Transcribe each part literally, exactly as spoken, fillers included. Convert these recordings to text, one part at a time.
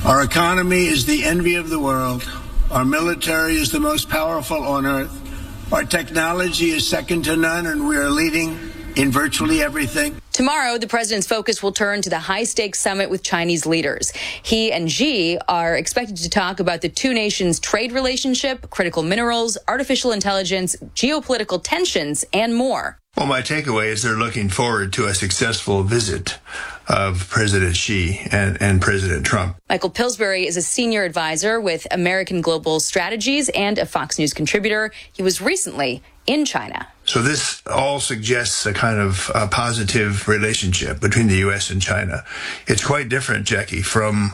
Our economy is the envy of the world. Our military is the most powerful on earth. Our technology is second to none, and we are leading in virtually everything. Tomorrow, the president's focus will turn to the high-stakes summit with Chinese leaders. He and Xi are expected to talk about the two nations' trade relationship, critical minerals, artificial intelligence, geopolitical tensions, and more. Well, my takeaway is they're looking forward to a successful visit of President Xi and, and President Trump. Michael Pillsbury is a senior advisor with American Global Strategies and a Fox News contributor. He was recently in China. So this all suggests a kind of uh, positive relationship between the U S and China. It's quite different, Jackie, from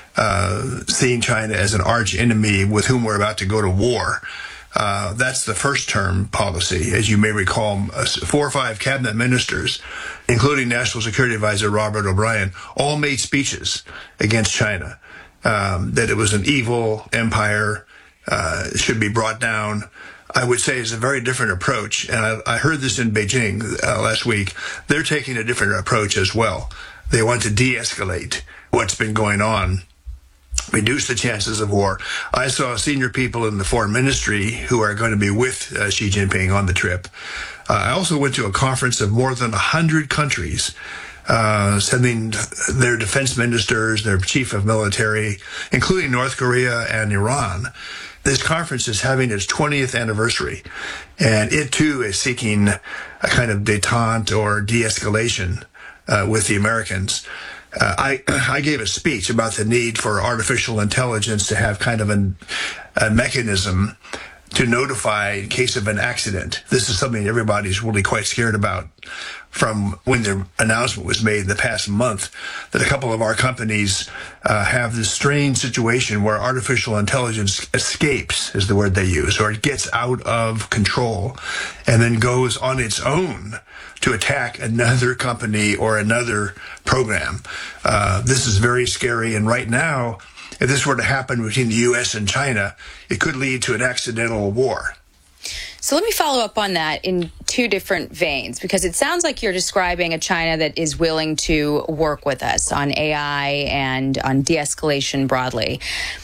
uh, seeing China as an arch enemy with whom we're about to go to war. Uh, that's the first term policy. As you may recall, uh, four or five cabinet ministers, including National Security Advisor Robert O'Brien, all made speeches against China, um, that it was an evil empire, uh, should be brought down. I would say is a very different approach. And I, I heard this in Beijing uh, last week. They're taking a different approach as well. They want to de-escalate what's been going on, reduce the chances of war. I saw senior people in the foreign ministry who are going to be with uh, Xi Jinping on the trip. Uh, I also went to a conference of more than one hundred countries, uh, sending their defense ministers, their chief of military, including North Korea and Iran. This conference is having its twentieth anniversary, and it too is seeking a kind of détente or de-escalation uh, with the Americans. Uh, I, I gave a speech about the need for artificial intelligence to have kind of an, a mechanism to notify in case of an accident. This is something everybody's really quite scared about from when the announcement was made in the past month that a couple of our companies uh, have this strange situation where artificial intelligence escapes, is the word they use, or it gets out of control and then goes on its own to attack another company or another program. Uh, this is very scary, and right now, if this were to happen between the U S and China, it could lead to an accidental war. So let me follow up on that in two different veins, because it sounds like you're describing a China that is willing to work with us on A I and on de-escalation broadly.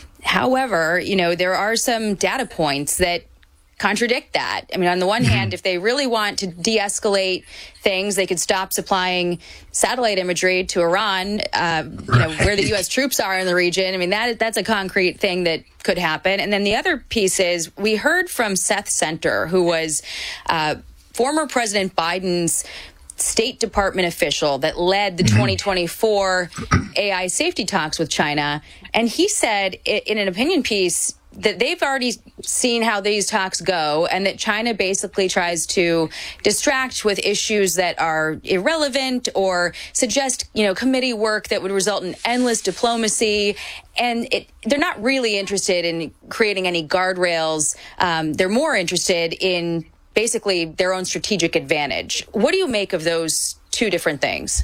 However, you know, there are some data points that contradict that. I mean, on the one mm-hmm. hand, if they really want to de-escalate things, they could stop supplying satellite imagery to Iran, uh, you know, where the U S troops are in the region. I mean, that that's a concrete thing that could happen. And then the other piece is we heard from Seth Center, who was uh, former President Biden's State Department official that led the mm-hmm. twenty twenty-four A I safety talks with China. And he said in an opinion piece that they've already seen how these talks go, and that China basically tries to distract with issues that are irrelevant or suggest, you know, committee work that would result in endless diplomacy. And it, they're not really interested in creating any guardrails. Um, they're more interested in basically their own strategic advantage. What do you make of those two different things?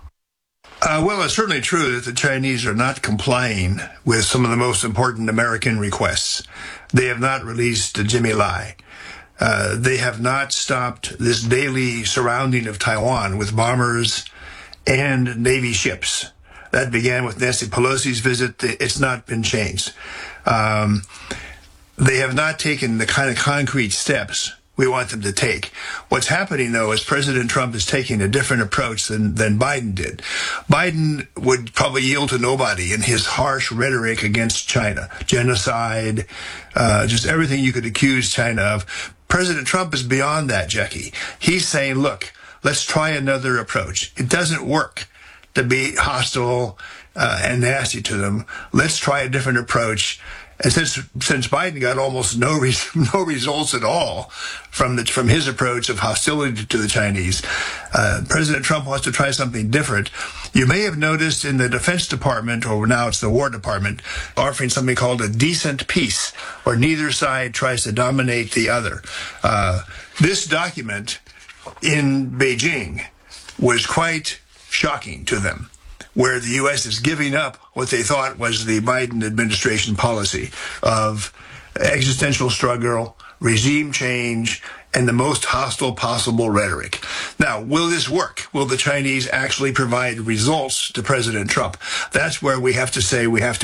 Uh, well, it's certainly true that the Chinese are not complying with some of the most important American requests. They have not released Jimmy Lai. Uh, they have not stopped this daily surrounding of Taiwan with bombers and Navy ships. That began with Nancy Pelosi's visit. It's not been changed. Um, they have not taken the kind of concrete steps we want them to take. What's happening, though, is President Trump is taking a different approach than, than Biden did. Biden would probably yield to nobody in his harsh rhetoric against China, genocide, uh, just everything you could accuse China of. President Trump is beyond that, Jackie. He's saying, look, let's try another approach. It doesn't work to be hostile uh, and nasty to them. Let's try a different approach. And since since Biden got almost no re- no results at all from the from his approach of hostility to the Chinese, uh, President Trump wants to try something different. You may have noticed in the Defense Department, or now it's the War Department, offering something called a decent peace, where neither side tries to dominate the other. Uh, this document in Beijing was quite shocking to them, where the U S is giving up what they thought was the Biden administration policy of existential struggle, regime change, and the most hostile possible rhetoric. Now, will this work? Will the Chinese actually provide results to President Trump? That's where we have to say we have to